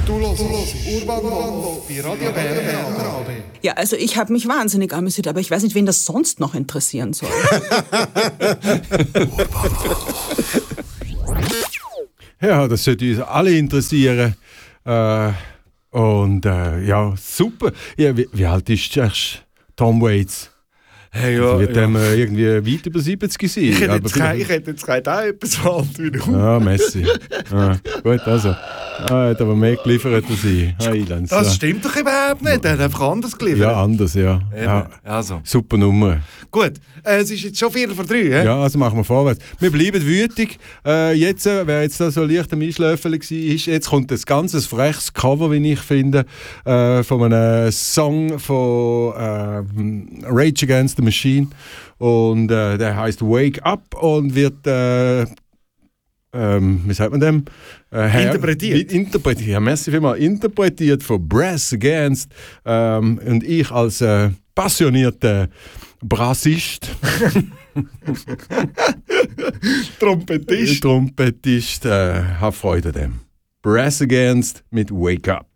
Du hörst Urban Wolf bei Radio Bern. Ja, also ich habe mich wahnsinnig amüsiert, aber ich weiß nicht, wen das sonst noch interessieren soll. Ja, das sollte uns alle interessieren. Ja, super. Ja, wie alt ist Tom Waits? Hey, also wird dem irgendwie weit über 70 sein. Ich hätte jetzt kein auch etwas so alt wie du. Ja, Messi. Gut, also. Hat aber mehr geliefert als ich. Das stimmt doch überhaupt nicht. Er hat einfach anders geliefert. Ja, anders, ja. Also. Super Nummer. Gut, es ist jetzt schon 4:03, ja? Ja, also machen wir vorwärts. Wir bleiben wütig. Wer jetzt da so leicht am Einschläfeln war, jetzt kommt ein ganz freches Cover, wie ich finde, von einem Song von Rage Against the Machine. Und der heißt Wake Up und wird wie sagt man dem? Interpretiert. Ja, merci vielmals. Interpretiert von Brass Against. Und ich als passionierter Brassist. Trompetist. Habe Freude an dem. Brass Against mit Wake Up.